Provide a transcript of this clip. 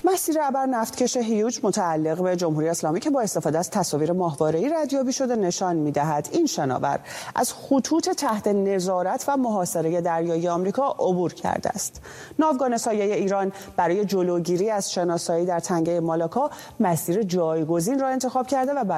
مسیر ابر نفتکش هیوج متعلق به جمهوری اسلامی که با استفاده از تصاویر ماهواره‌ای ردیابی شده نشان می‌دهد این شناور از خطوط تحت نظارت و محاصره دریایی آمریکا عبور کرده است. ناوگان سایه ایران برای جلوگیری از شناسایی در تنگه مالاکا مسیر جایگزین را انتخاب کرده و